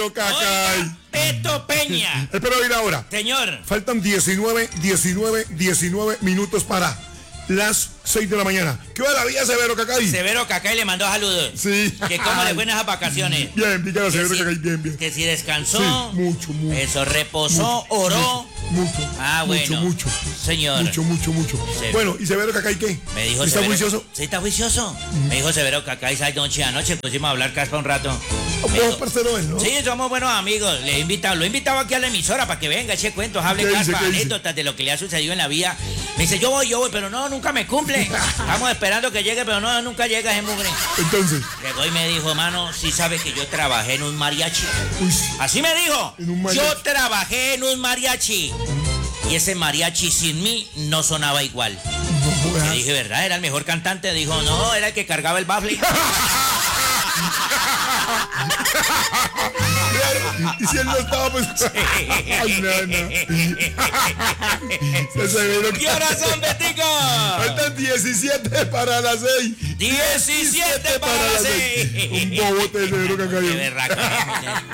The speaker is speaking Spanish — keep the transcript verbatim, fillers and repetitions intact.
Cacay. Beto Peña. Espero oír ahora. Señor. Faltan diecinueve, diecinueve, diecinueve minutos para las seis de la mañana. ¿Qué va la vida, Severo Cacay? Severo Cacay le mandó saludos. Sí. Que cómo le fue en esas vacaciones. Bien, dígale a Severo si, Cacay, bien, bien. Que si descansó. Sí, mucho, mucho. Eso, reposó, mucho, oró. Mucho. Ah, bueno. Mucho, mucho. Señor. Mucho, mucho, mucho. Severo. Bueno, ¿y Severo Cacay qué? Me dijo ¿Está Severo, juicioso? Sí, está juicioso. Mm. Me dijo Severo Cacay, esa noche, anoche pusimos a hablar caspa un rato. ¿Vos parcero él, no? Sí, somos buenos amigos. Le he invitado, lo he invitado aquí a la emisora para que venga, eche cuentos, hable caspa, anécdotas de lo que le ha sucedido en la vida. Me dice, yo voy, yo voy, pero no, nunca me cumple. Estamos esperando que llegue, pero no, nunca llega ese mugre. Entonces. Llegó y me dijo, mano, sí sabe que yo trabajé en un mariachi. Uy. Así me dijo. En un mariachi. Yo trabajé en un mariachi. Y ese mariachi sin mí no sonaba igual. No, le dije, ¿verdad? ¿Era el mejor cantante? Dijo, no, era el que cargaba el bafle. Y si él no estaba, pues. Ay, no, no. ¿Qué horas son, Betico? Faltan diecisiete para las seis. diecisiete para las seis. Un bobote de Severo Cacay. Qué berraca.